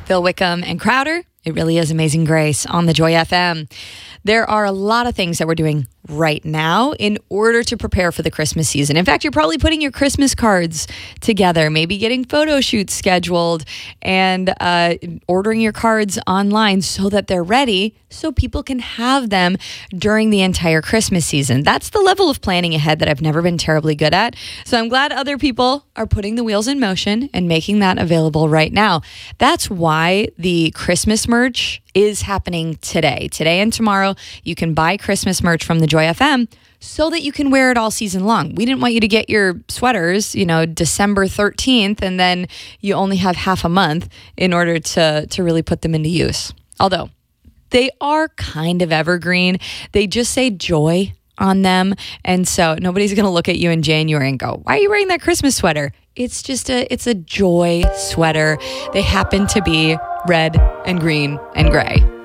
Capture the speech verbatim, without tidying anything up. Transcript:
Phil Wickham and Crowder. It really is Amazing Grace on the Joy F M. There are a lot of things that we're doing right now in order to prepare for the Christmas season. In fact, you're probably putting your Christmas cards together, maybe getting photo shoots scheduled and uh, ordering your cards online so that they're ready so people can have them during the entire Christmas season. That's the level of planning ahead that I've never been terribly good at. So I'm glad other people are putting the wheels in motion and making that available right now. That's why the Christmas merch is happening today. Today and tomorrow, you can buy Christmas merch from the Joy F M so that you can wear it all season long. We didn't want you to get your sweaters, you know, December thirteenth, and then you only have half a month in order to, to really put them into use. Although they are kind of evergreen. They just say joy on them. And so nobody's going to look at you in January and go, why are you wearing that Christmas sweater? It's just a, it's a joy sweater. They happen to be red and green and gray.